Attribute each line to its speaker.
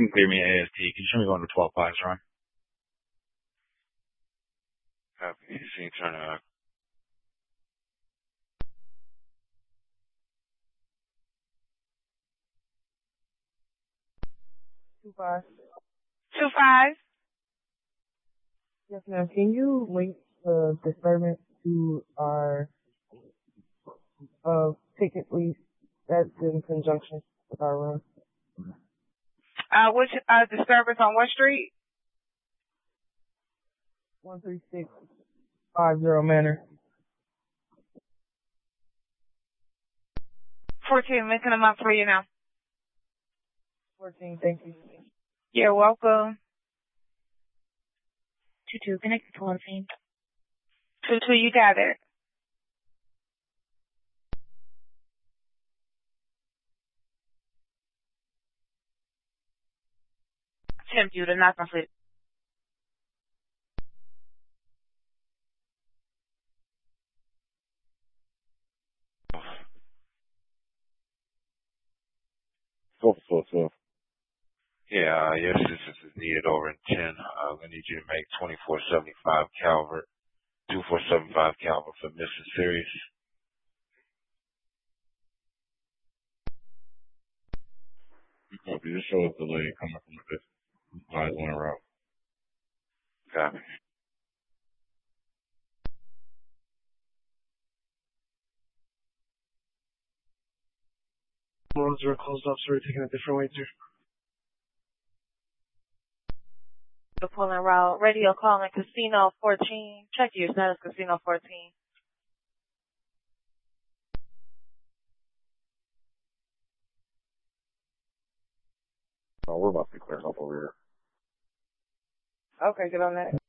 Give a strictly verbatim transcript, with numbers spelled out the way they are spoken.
Speaker 1: can clear me A S T. Can you show me going to twelve fives, Ron?
Speaker 2: Copy. So you turn to
Speaker 3: Two five.
Speaker 4: Two five.
Speaker 3: Yes, ma'am. Can you link the disturbance to our uh ticket, please? That's in conjunction with our room.
Speaker 4: Uh, which uh disturbance on what street?
Speaker 3: One three six five zero Manor.
Speaker 4: Fourteen. Linking them up for you now.
Speaker 3: Fourteen. Thank you.
Speaker 4: You're welcome.
Speaker 5: Two two. Connect to fourteen.
Speaker 4: Two two. You got it. Computer not complete.
Speaker 2: four four four. Yeah, uh, your assistance is needed over in ten. Uh, I need you to make twenty-four seventy-five Calvert, twenty-four seventy-five Calvert for missing series.
Speaker 1: Copy. Just show us the lady coming from the five one route.
Speaker 2: Copy.
Speaker 6: Roads are closed up, so we're taking a different way through.
Speaker 7: The pulling route. Radio calling Casino fourteen. Check your status, Casino fourteen.
Speaker 1: Oh, we're about to be clearing up over here.
Speaker 3: Okay, get on that.